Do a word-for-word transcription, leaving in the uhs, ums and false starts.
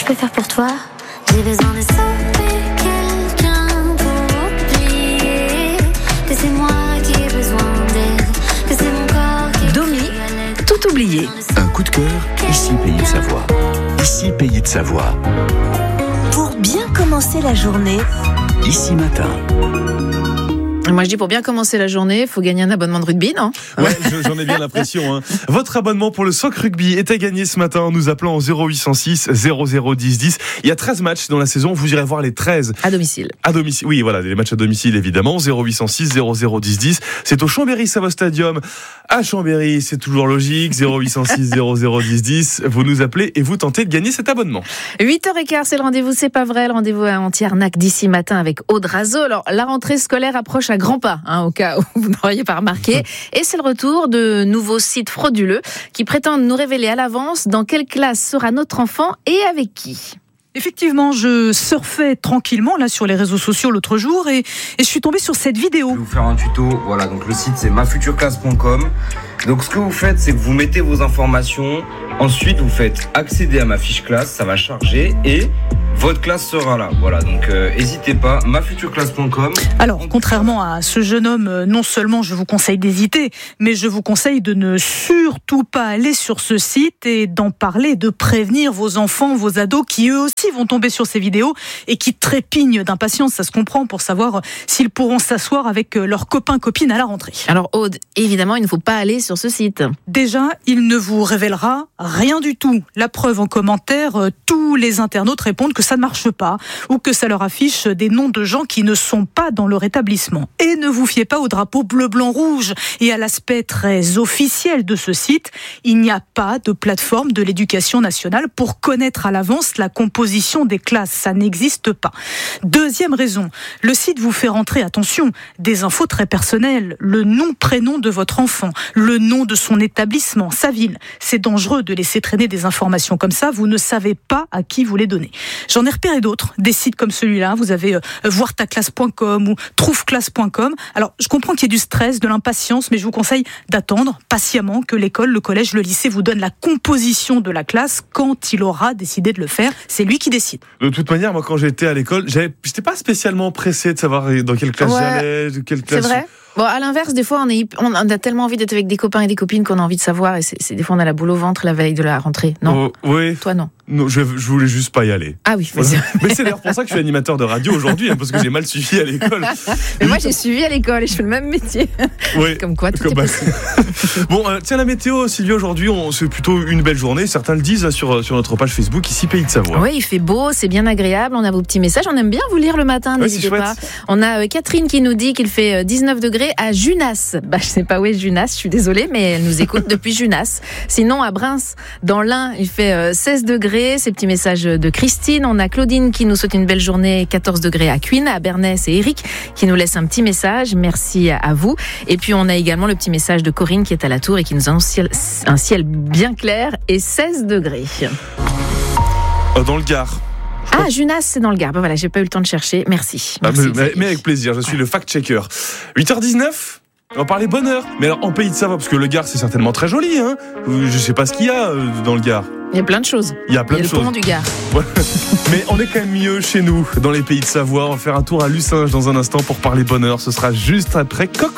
peux faire pour toi? J'ai besoin de sauver quelqu'un pour oublier que c'est moi qui ai besoin d'elle, que c'est mon corps qui est Domi, tout oublié. Un coup de cœur, ici Pays de Savoie. Ici Pays de Savoie. Pour bien commencer la journée, Ici Matin. Moi je dis pour bien commencer la journée, il faut gagner un abonnement de rugby, non? Ouais, j'en ai bien l'impression. Hein. Votre abonnement pour le Soc Rugby est à gagner ce matin en nous appelant au zéro huit cent six zéro zéro dix dix. Il y a treize matchs dans la saison, vous irez voir les treize. À domicile. À domicile, oui, voilà, les matchs à domicile évidemment. zéro huit cent six zéro zéro dix dix. C'est au Chambéry Savoie Stadium. À Chambéry, c'est toujours logique. zéro huit cent six zéro zéro dix dix. Vous nous appelez et vous tentez de gagner cet abonnement. huit heures quinze, c'est le rendez-vous, c'est pas vrai. Le rendez-vous à Anti-Arnaque d'ici matin avec Aude Razo. Alors, la rentrée scolaire approche à grands pas, hein, au cas où vous n'auriez pas remarqué. Et c'est le retour de nouveaux sites frauduleux qui prétendent nous révéler à l'avance dans quelle classe sera notre enfant et avec qui. Effectivement, je surfais tranquillement là sur les réseaux sociaux l'autre jour et, et je suis tombée sur cette vidéo. Je vais vous faire un tuto. Voilà, donc le site c'est ma future classe point com. Donc ce que vous faites, c'est que vous mettez vos informations. Ensuite, vous faites accéder à ma fiche classe, ça va charger et votre classe sera là. Voilà, donc n'hésitez euh, pas, ma future classe point com. Alors, contrairement à ce jeune homme, euh, non seulement je vous conseille d'hésiter, mais je vous conseille de ne surtout pas aller sur ce site et d'en parler, de prévenir vos enfants, vos ados qui eux aussi vont tomber sur ces vidéos et qui trépignent d'impatience, ça se comprend, pour savoir s'ils pourront s'asseoir avec leurs copains, copines à la rentrée. Alors Aude, évidemment, il ne faut pas aller sur ce site. Déjà, il ne vous révélera rien du tout. La preuve en commentaire, euh, tous les internautes répondent que ça ne marche pas ou que ça leur affiche des noms de gens qui ne sont pas dans leur établissement. Et ne vous fiez pas au drapeau bleu, blanc, rouge et à l'aspect très officiel de ce site. Il n'y a pas de plateforme de l'éducation nationale pour connaître à l'avance la composition des classes. Ça n'existe pas. Deuxième raison, le site vous fait rentrer, attention, des infos très personnelles. Le nom, prénom de votre enfant, le nom de son établissement, sa ville. C'est dangereux de laisser traîner des informations comme ça. Vous ne savez pas à qui vous les donnez. J'en ai repéré d'autres, des sites comme celui-là. Vous avez euh, voir ta classe point com ou trouve classe point com. Alors, je comprends qu'il y ait du stress, de l'impatience, mais je vous conseille d'attendre patiemment que l'école, le collège, le lycée vous donne la composition de la classe quand il aura décidé de le faire. C'est lui qui décide. De toute manière, moi, quand j'étais à l'école, j'avais, j'étais pas spécialement pressé de savoir dans quelle classe Ouais, j'allais, de quelle classe. C'est vrai. Bon, à l'inverse, des fois, on, est, on a tellement envie d'être avec des copains et des copines qu'on a envie de savoir. Et c'est, c'est, des fois, on a la boule au ventre la veille de la rentrée. Non. Oh, oui. Toi, non. Non, je, je voulais juste pas y aller. Ah oui, mais, voilà. Mais c'est d'ailleurs pour ça que je suis animateur de radio aujourd'hui, hein, parce que j'ai mal suivi à l'école. mais moi, j'ai suivi à l'école et je fais le même métier. Oui. Comme quoi, tout Comme est bah, possible. Bon, euh, tiens, la météo, Sylvie, aujourd'hui, on, c'est plutôt une belle journée. Certains le disent sur, sur notre page Facebook, ici Pays de Savoie. Oui, il fait beau, c'est bien agréable. On a vos petits messages. On aime bien vous lire le matin, ouais, n'hésitez pas. On a euh, Catherine qui nous dit qu'il fait dix-neuf degrés à Junas. Bah, je sais pas où est Junas, je suis désolée, mais elle nous écoute depuis Junas. Sinon, à Brins, dans l'Ain, il fait euh, seize degrés. Ces petits messages de Christine. On a Claudine qui nous souhaite une belle journée, quatorze degrés à Cuines. À Bernès, et Eric qui nous laisse un petit message. Merci à vous. Et puis, on a également le petit message de Corinne qui est à la Tour et qui nous annonce un ciel, un ciel bien clair et seize degrés. Euh, dans le Gard. Ah, Junas, c'est dans le Gard. Ben voilà, j'ai pas eu le temps de chercher. Merci. Ah, Merci. mais, mais avec plaisir, je suis le fact-checker. huit heures dix-neuf, on va parler bonheur. Mais alors, en Pays de Savoie, parce que le Gard, c'est certainement très joli, hein. Je sais pas ce qu'il y a euh, dans le Gard. Il y a plein de choses. Il y a plein Il y a de le choses. pont du Gard. Ouais. Mais on est quand même mieux chez nous, dans les Pays de Savoie. On va faire un tour à Lucinge dans un instant pour parler bonheur. Ce sera juste après Coq